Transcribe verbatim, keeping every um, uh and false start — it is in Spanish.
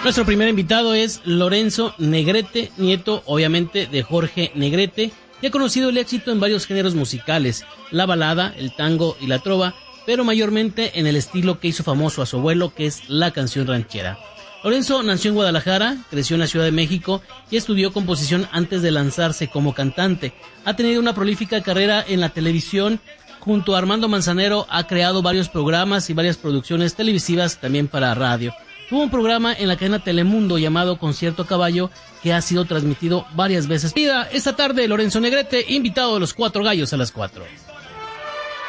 Nuestro primer invitado es Lorenzo Negrete, nieto obviamente de Jorge Negrete, que ha conocido el éxito en varios géneros musicales, la balada, el tango y la trova, pero mayormente en el estilo que hizo famoso a su abuelo, que es la canción ranchera. Lorenzo nació en Guadalajara, creció en la Ciudad de México y estudió composición antes de lanzarse como cantante. Ha tenido una prolífica carrera en la televisión. Junto a Armando Manzanero ha creado varios programas y varias producciones televisivas también para radio. Tuvo un programa en la cadena Telemundo llamado Concierto a Caballo, que ha sido transmitido varias veces. Esta tarde, Lorenzo Negrete, invitado de los Cuatro Gallos a las cuatro.